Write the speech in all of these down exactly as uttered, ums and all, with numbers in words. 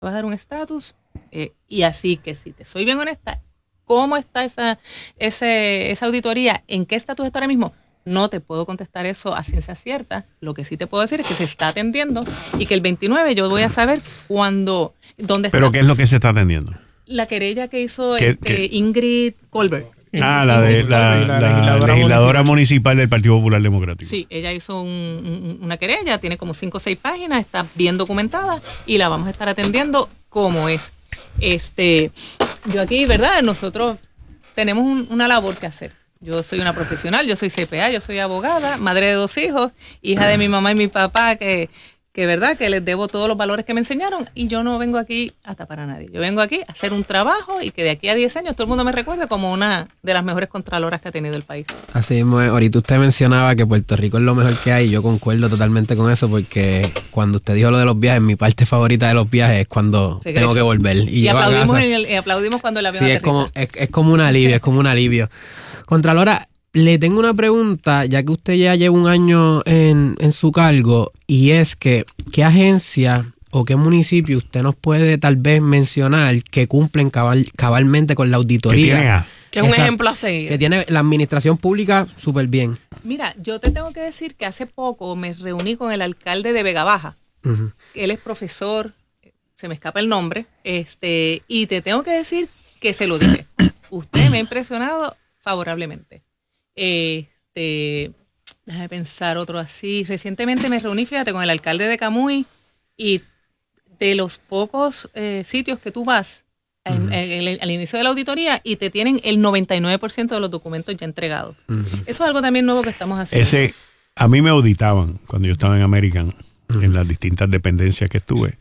vas a dar un estatus, eh, y así que si te soy bien honesta, ¿cómo está esa, ese, esa auditoría? ¿En qué estatus está ahora mismo? No te puedo contestar eso a ciencia cierta. Lo que sí te puedo decir es que se está atendiendo y que el veintinueve yo voy a saber cuándo, dónde está. ¿Pero qué es lo que se está atendiendo? La querella que hizo ¿Qué, este, qué? Ingrid Colbert. Ah, la, de, la, la, la legisladora, legisladora municipal. municipal del Partido Popular Democrático. Sí, ella hizo un, un, una querella, tiene como cinco o seis páginas, está bien documentada y la vamos a estar atendiendo como es. Este, yo aquí, ¿verdad? Nosotros tenemos un, una labor que hacer. Yo soy una profesional, yo soy C P A, yo soy abogada, madre de dos hijos, hija de mi mamá y mi papá, que, que verdad, que les debo todos los valores que me enseñaron, y yo no vengo aquí a tapar a nadie. Yo vengo aquí a hacer un trabajo y que de aquí a diez años todo el mundo me recuerde como una de las mejores contraloras que ha tenido el país. Así mismo, ahorita usted mencionaba que Puerto Rico es lo mejor que hay, y yo concuerdo totalmente con eso, porque cuando usted dijo lo de los viajes, mi parte favorita de los viajes es cuando Regreso. tengo que volver. Y, y, aplaudimos, en el, y aplaudimos cuando el avión sí, aterriza. es como, es, es como un alivio, es como un alivio. Contralora, le tengo una pregunta, ya que usted ya lleva un año en, en su cargo, y es que, ¿qué agencia o qué municipio usted nos puede tal vez mencionar que cumplen cabal, cabalmente con la auditoría? Que es un Esa, ejemplo a seguir. Que tiene la administración pública súper bien. Mira, yo te tengo que decir que hace poco me reuní con el alcalde de Vega Baja. Uh-huh. Él es profesor, se me escapa el nombre, este, y te tengo que decir que se lo dije. Usted me ha impresionado favorablemente. Este, déjame pensar otro así. Recientemente me reuní, fíjate, con el alcalde de Camuy, y de los pocos eh, sitios que tú vas uh-huh. en, en, en, al inicio de la auditoría y te tienen el noventa y nueve por ciento de los documentos ya entregados. Uh-huh. Eso es algo también nuevo que estamos haciendo. Ese, a mí me auditaban cuando yo estaba en American, uh-huh. en las distintas dependencias que estuve.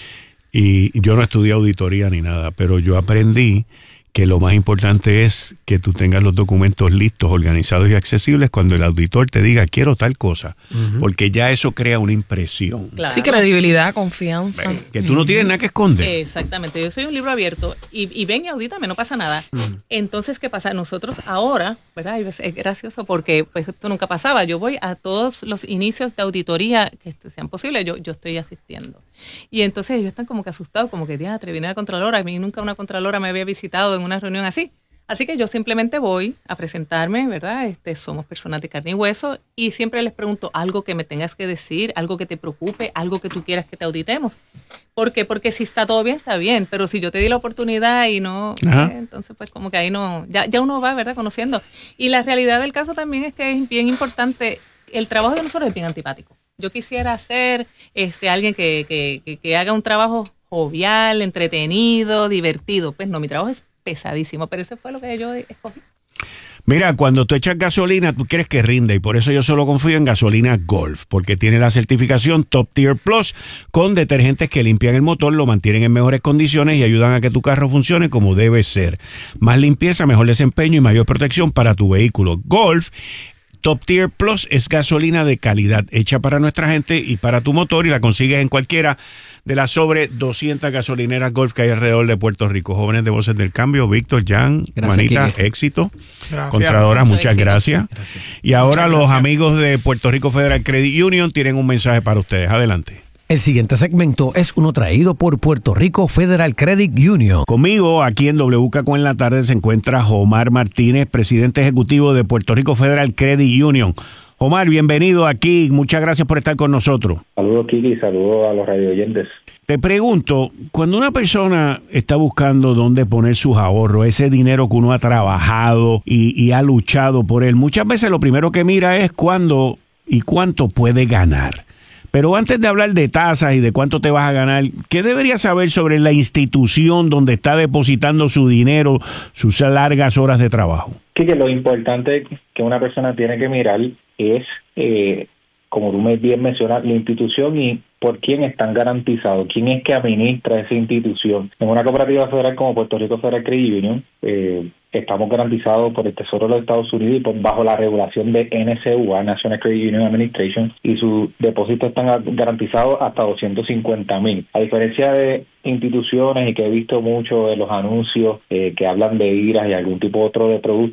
Y yo no estudié auditoría ni nada, pero yo aprendí que lo más importante es que tú tengas los documentos listos, organizados y accesibles cuando el auditor te diga quiero tal cosa, uh-huh. porque ya eso crea una impresión. Claro. Sí, credibilidad, confianza. Ven, que tú no tienes nada que esconder. Exactamente, yo soy un libro abierto y, y ven y audítame, no pasa nada. Uh-huh. Entonces, ¿qué pasa? Nosotros ahora, ¿verdad? Es gracioso porque pues esto nunca pasaba. Yo voy a todos los inicios de auditoría que sean posibles, yo, yo estoy asistiendo. Y entonces ellos están como que asustados, como que, diatre, viene la Contralora, a mí nunca una Contralora me había visitado en una reunión así. Así que yo simplemente voy a presentarme, ¿verdad? Este, somos personas de carne y hueso, y siempre les pregunto algo que me tengas que decir, algo que te preocupe, algo que tú quieras que te auditemos. ¿Por qué? Porque si está todo bien, está bien, pero si yo te di la oportunidad y no, eh, entonces pues como que ahí no, ya, ya uno va, ¿verdad? Conociendo. Y la realidad del caso también es que es bien importante, el trabajo de nosotros es bien antipático. Yo quisiera ser este alguien que, que, que, que haga un trabajo jovial, entretenido, divertido. Pues no, mi trabajo es pesadísimo, pero eso fue lo que yo escogí. Mira, cuando tú echas gasolina, tú quieres que rinda, y por eso yo solo confío en Gasolina Golf, porque tiene la certificación Top Tier Plus con detergentes que limpian el motor, lo mantienen en mejores condiciones y ayudan a que tu carro funcione como debe ser. Más limpieza, mejor desempeño y mayor protección para tu vehículo. Golf Top Tier Plus es gasolina de calidad hecha para nuestra gente y para tu motor, y la consigues en cualquiera de las sobre doscientas gasolineras Golf que hay alrededor de Puerto Rico. Jóvenes de Voces del Cambio, Víctor, Jan, Juanita, éxito. Gracias. Contralora, muchas éxito. Gracias. gracias. Y ahora muchas los gracias. Amigos de Puerto Rico Federal Credit Union tienen un mensaje para ustedes. Adelante. El siguiente segmento es uno traído por Puerto Rico Federal Credit Union. Conmigo, aquí en W K Q en la tarde, se encuentra Omar Martínez, presidente ejecutivo de Puerto Rico Federal Credit Union. Omar, bienvenido aquí. Muchas gracias por estar con nosotros. Saludos, Kiki. Saludos a los radioyentes. Te pregunto, cuando una persona está buscando dónde poner sus ahorros, ese dinero que uno ha trabajado y, y ha luchado por él, muchas veces lo primero que mira es cuándo y cuánto puede ganar. Pero antes de hablar de tasas y de cuánto te vas a ganar, ¿qué deberías saber sobre la institución donde está depositando su dinero, sus largas horas de trabajo? Sí, que lo importante que una persona tiene que mirar es, eh, como tú me bien mencionas, la institución y por quién están garantizados, quién es que administra esa institución. En una cooperativa federal como Puerto Rico Federal Credit Union, eh, estamos garantizados por el Tesoro de los Estados Unidos y por, bajo la regulación de N C U A, National Credit Union Administration, y sus depósitos están garantizados hasta doscientos cincuenta mil. A diferencia de instituciones, y que he visto mucho en los anuncios eh, que hablan de I R As y algún tipo otro de productos,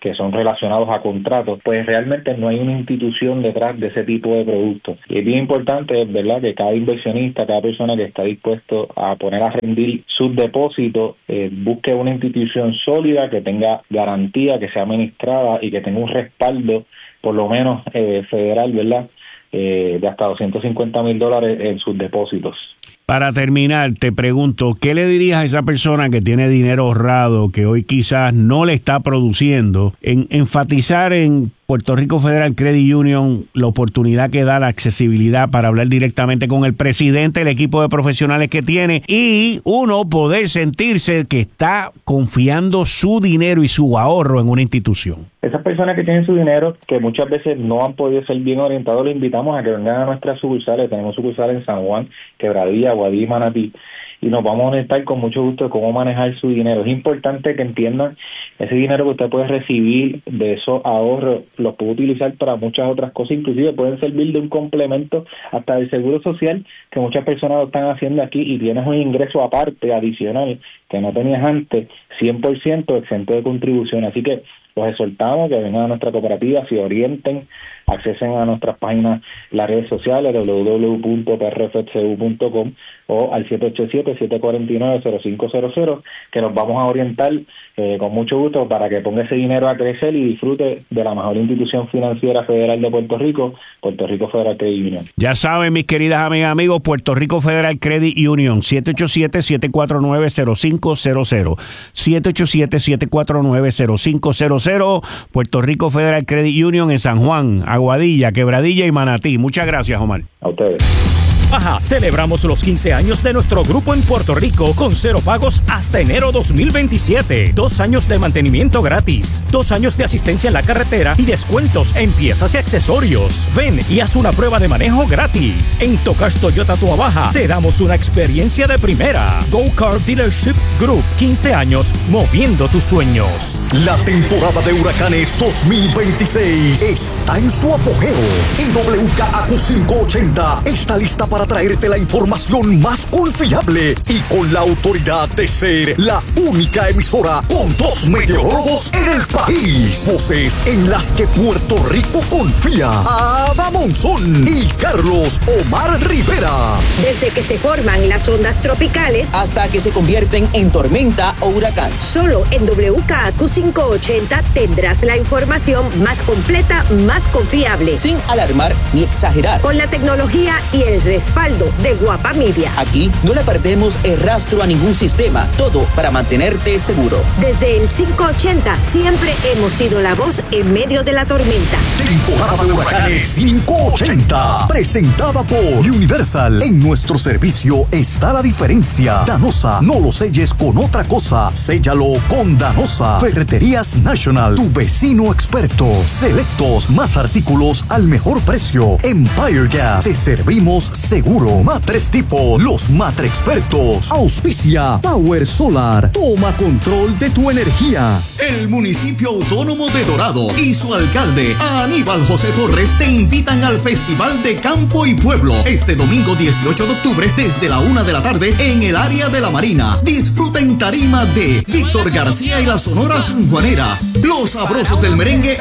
que son relacionados a contratos, pues realmente no hay una institución detrás de ese tipo de productos. Y es bien importante, ¿verdad?, que cada inversionista, cada persona que está dispuesto a poner a rendir sus depósitos, eh, busque una institución sólida que tenga garantía, que sea administrada y que tenga un respaldo, por lo menos eh, federal, ¿verdad?, eh, de hasta doscientos cincuenta mil dólares en sus depósitos. Para terminar, te pregunto, ¿qué le dirías a esa persona que tiene dinero ahorrado, que hoy quizás no le está produciendo, en enfatizar en Puerto Rico Federal Credit Union la oportunidad que da, la accesibilidad para hablar directamente con el presidente, el equipo de profesionales que tiene, y uno poder sentirse que está confiando su dinero y su ahorro en una institución? Esas personas que tienen su dinero, que muchas veces no han podido ser bien orientados, les invitamos a que vengan a nuestras sucursales. Tenemos sucursales en San Juan, Quebradilla, Aguadilla y Manatí, y nos vamos a orientar con mucho gusto de cómo manejar su dinero. Es importante que entiendan ese dinero que usted puede recibir de esos ahorros, los puede utilizar para muchas otras cosas, inclusive pueden servir de un complemento hasta del seguro social, que muchas personas lo están haciendo aquí, y tienes un ingreso aparte, adicional, que no tenías antes, cien por ciento exento de contribución. Así que los exhortamos que vengan a nuestra cooperativa, se orienten, accesen a nuestras páginas, las redes sociales, doble u doble u doble u punto p r f c u punto com o al siete ocho siete, siete cuatro nueve, cero cinco cero cero, que nos vamos a orientar eh, con mucho gusto para que ponga ese dinero a crecer y disfrute de la mejor institución financiera federal de Puerto Rico, Puerto Rico Federal Credit Union. Ya saben, mis queridas amigas, amigos, Puerto Rico Federal Credit Union, siete ocho siete, siete cuatro nueve, cero cinco cero cero, siete ocho siete, siete cuatro nueve, cero cinco cero cero, Puerto Rico Federal Credit Union en San Juan, Aguadilla, Quebradilla y Manatí. Muchas gracias, Omar. A ustedes. Baja, celebramos los quince años de nuestro grupo en Puerto Rico con cero pagos hasta enero dos mil veintisiete. Dos años de mantenimiento gratis, dos años de asistencia en la carretera y descuentos en piezas y accesorios. Ven y haz una prueba de manejo gratis. En Tocars Toyota Tua Baja te damos una experiencia de primera. Go Car Dealership Group, quince años moviendo tus sueños. La temporada de huracanes dos mil veintiséis está en su apogeo y W K A Q quinientos ochenta está lista para traerte la información más confiable y con la autoridad de ser la única emisora con dos meteorólogos en el país. Voces en las que Puerto Rico confía. Ada Monzón y Carlos Omar Rivera. Desde que se forman las ondas tropicales hasta que se convierten en tormenta o huracán. Solo en W K A Q quinientos ochenta tendrás la información más completa, más confiable. Sin alarmar ni exagerar. Con la tecnología y el respaldo de Guapa Media. Aquí no le perdemos el rastro a ningún sistema. Todo para mantenerte seguro. Desde el quinientos ochenta siempre hemos sido la voz en medio de la tormenta. Temporada de huracanes quinientos ochenta. Presentada por Universal. En nuestro servicio está la diferencia. Danosa, no lo selles con otra cosa. Séllalo con Danosa. Ferreterías National, tu vecino experto. Selectos, más artículos al mejor precio. Empire Gas, te servimos seguro. Matres Tipo, los matre expertos. Auspicia Power Solar. Toma control de tu energía. El municipio autónomo de Dorado y su alcalde Aníbal José Torres te invitan al Festival de Campo y Pueblo este domingo dieciocho de octubre desde la una de la tarde en el área de la Marina. Disfruta en tarima de Víctor García y la Sonora Sanjuanera, Los Sabrosos del Merengue